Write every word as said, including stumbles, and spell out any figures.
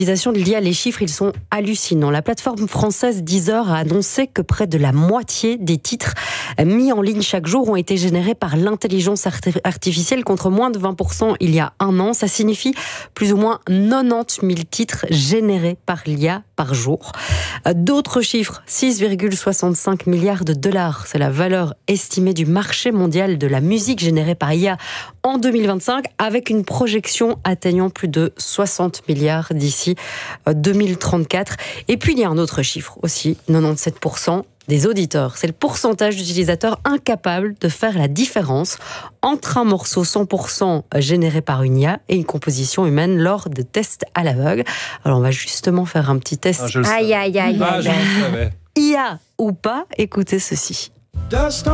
De l'I A, les chiffres, ils sont hallucinants. La plateforme française Deezer a annoncé que près de la moitié des titres mis en ligne chaque jour ont été générés par l'intelligence artificielle, contre moins de vingt pour cent il y a un an. Ça signifie plus ou moins quatre-vingt-dix mille titres générés par l'I A par jour. D'autres chiffres, six virgule soixante-cinq milliards de dollars. C'est la valeur estimée du marché mondial de la musique générée par I A en deux mille vingt-cinq, avec une projection atteignant plus de soixante milliards d'ici deux mille trente-quatre. Et puis il y a un autre chiffre aussi, quatre-vingt-dix-sept pour cent des auditeurs. C'est le pourcentage d'utilisateurs incapables de faire la différence entre un morceau cent pour cent généré par une I A et une composition humaine lors de tests à l'aveugle. Alors on va justement faire un petit test. Ah, aïe, aïe, aïe, Ah, aïe. je le savais. I A ou pas, écoutez ceci.